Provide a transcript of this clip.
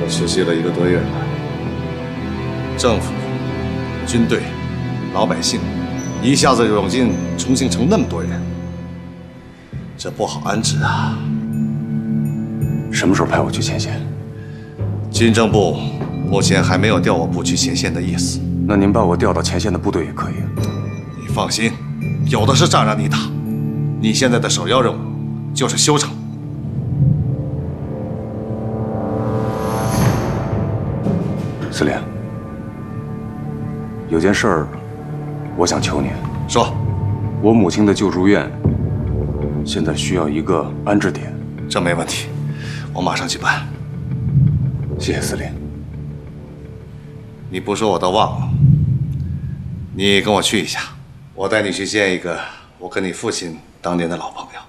我实习了1个多月了，政府、军队、老百姓一下子涌进重庆城那么多人，这不好安置啊。 什么时候派我去前线？ 军政部目前还没有调我部去前线的意思。 那您把我调到前线的部队也可以啊。 你放心，有的是仗让你打。你现在的首要任务就是修城。 司令，有件事儿，我想求您。 说， 我母亲的救助院现在需要一个安置点。 这没问题，我马上去办。 谢谢司令。 你不说我都忘了，你跟我去一下，我带你去见一个我跟你父亲当年的老朋友。